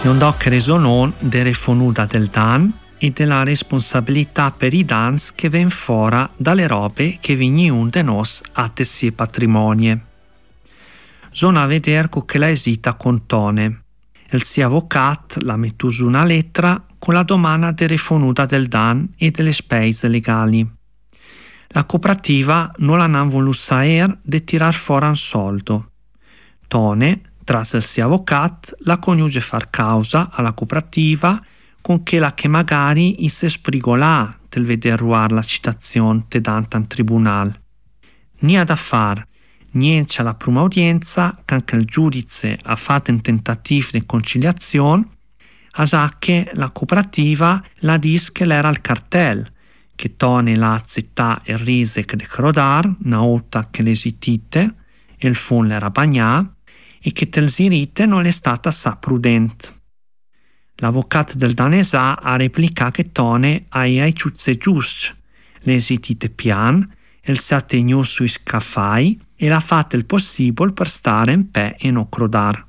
Si ondò che resonon delle fonuda del dan e della responsabilità per i dans che ven fora dalle robe che vigniun de nos a tessie patrimonie. Zona veder che la esita con tone. El si avocat la mettus una lettera con la domanda delle fonuda del dan e delle spese legali. La cooperativa non la han voluto saer de tirar fora un soldo. Tone, tras el si avocat, la coniuge far causa alla cooperativa con che la che magari se sprigolà del veder ruar la citazione te danta in tribunal. Nia da far, niente alla prima udienza, che il giudice ha fatto un tentativo di conciliazione, a sa che la cooperativa la dis che l'era il cartel, che Tone la accettà e rise che de crodar, una volta che l'esitite, e il fon l'era bagnà, e che tel zirite non è stata sa prudente. L'avvocato del danesà ha replicato che Tone ai ciuzze giusti, l'esitite pian, el si ha tenuto sui scaffai e l'ha fatto il possibile per stare in pe e non crodar.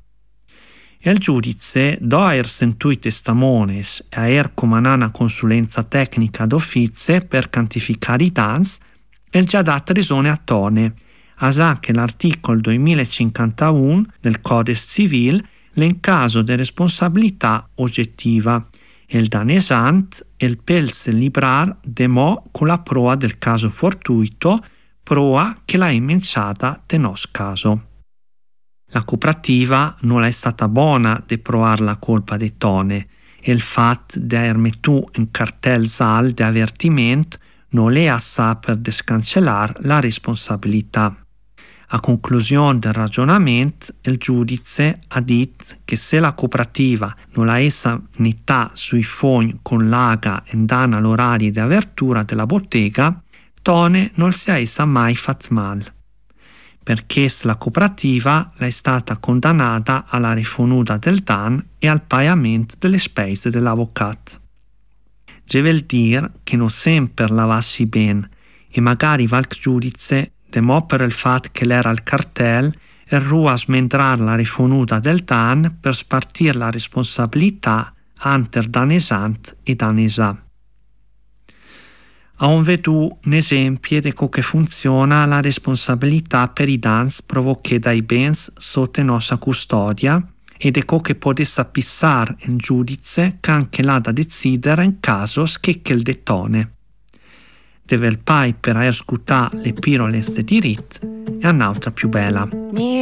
E il giudice, dopo aver sentito i testamones e aver comandato una consulenza tecnica d'officio per cantificare i dans, ha già dato ragione a Tone, a sa che l'articolo 2051 del Codice Civile l'è in caso di responsabilità oggettiva e il danesant il pelse librar de mo con la prova del caso fortuito, prova che l'ha immenciata de nos caso. La cooperativa non è stata buona di provare la colpa di Tone e il fatto di aver messo un cartel sal di avvertimento non le ha sa per descancellare la responsabilità. A conclusione del ragionamento, il giudice ha detto che se la cooperativa non la essa unità sui fogni con l'aga e dana l'orario di apertura della bottega, Tone non si è essa mai fatto male. Perché la cooperativa è stata condannata alla rifonuta del dan e al pagamento delle spese dell'avvocato. Ciò vuol dire che non sempre lavassi bene e magari qualche giudice temò per il fatto che l'era il cartel e rua a smendrar la rifonuta del dan per spartire la responsabilità anter danesant e danesà. A un vedù un esempio di come funziona la responsabilità per i dans provoché dai bens sotto nostra custodia e di come può sapissare in giudice che anche l'ha da decidere in caso che il detone. Deve il pai per aver scutato le pirole di diritto e un'altra più bella.